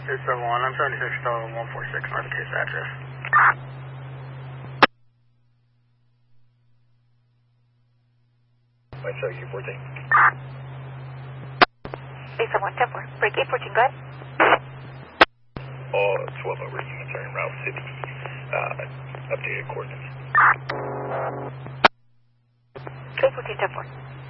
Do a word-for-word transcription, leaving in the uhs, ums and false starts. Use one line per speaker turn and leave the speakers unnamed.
two seven one, I'm seventy-six Tower one four six, North Case address.
Might show you fourteen.
eight seven one, ten four. Break eight fourteen, go ahead.
All twelve over Unitarian Route City, uh, updated coordinates.
eight fourteen, ten four.